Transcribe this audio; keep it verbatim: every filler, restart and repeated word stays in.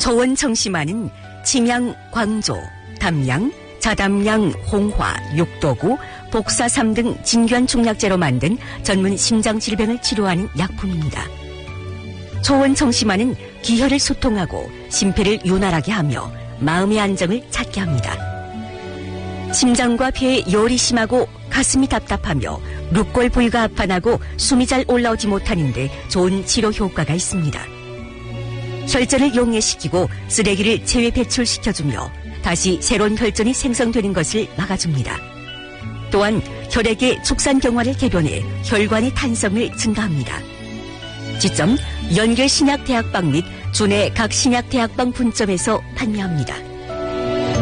초원청심환은 침양, 광조, 담양, 자담양, 홍화, 육도구, 복사삼 등 진귀한 종약제로 만든 전문 심장질병을 치료하는 약품입니다. 초원청심환은 기혈을 소통하고 심폐를 윤활하게 하며 마음의 안정을 찾게 합니다. 심장과 폐에 열이 심하고 가슴이 답답하며 룻골 부위가 아파나고 숨이 잘 올라오지 못하는데 좋은 치료 효과가 있습니다. 혈전을 용해시키고 쓰레기를 체외 배출시켜주며 다시 새로운 혈전이 생성되는 것을 막아줍니다. 또한 혈액의 축산경화를 개변해 혈관의 탄성을 증가합니다. 지점 연결신약대학방 및 주내 각 신약대학방 분점에서 판매합니다.